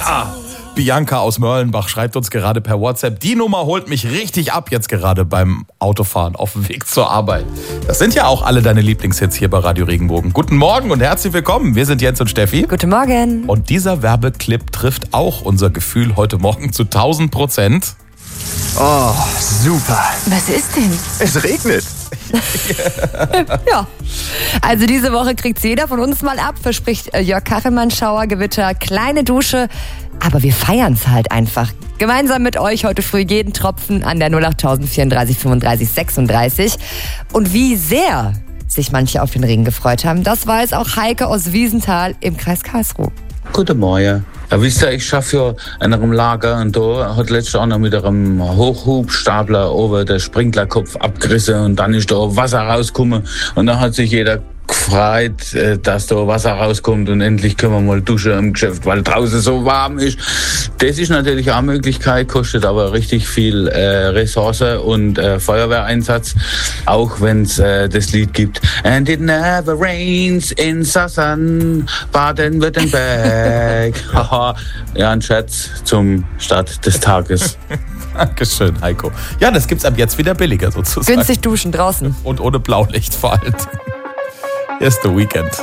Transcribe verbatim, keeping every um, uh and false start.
Ja! Bianca aus Mörlenbach schreibt uns gerade per WhatsApp, die Nummer holt mich richtig ab jetzt gerade beim Autofahren auf dem Weg zur Arbeit. Das sind ja auch alle deine Lieblingshits hier bei Radio Regenbogen. Guten Morgen und herzlich willkommen. Wir sind Jens und Steffi. Guten Morgen. Und dieser Werbeclip trifft auch unser Gefühl heute Morgen zu tausend Prozent. Oh, super. Was ist denn? Es regnet. Ja, also diese Woche kriegt jeder von uns mal ab, verspricht Jörg Kachelmann, Schauergewitter, kleine Dusche. Aber wir feiern es halt einfach. Gemeinsam mit euch heute früh jeden Tropfen an der null acht vierunddreißig fünfunddreißig sechsunddreißig. Und wie sehr sich manche auf den Regen gefreut haben, das weiß auch Heike aus Wiesenthal im Kreis Karlsruhe. Guten Morgen. Ja, wisst ihr, ich schaffe ja in einem Lager und da hat letztes Jahr noch mit einem Hochhubstapler oben der Sprinklerkopf abgerissen und dann ist da Wasser rausgekommen und dann hat sich jeder gefreut, dass da Wasser rauskommt und endlich können wir mal duschen im Geschäft, weil draußen so warm ist. Das ist natürlich auch eine Möglichkeit, kostet aber richtig viel äh, Ressource und äh, Feuerwehreinsatz, auch wenn es äh, das Lied gibt. And it never rains in Sassen, Baden-Württemberg. Ja, ein Scherz zum Start des Tages. Dankeschön, Heiko. Ja, das gibt's ab jetzt wieder billiger sozusagen. Günstig duschen draußen. Und ohne Blaulicht vor allem. Hier ist The Weeknd.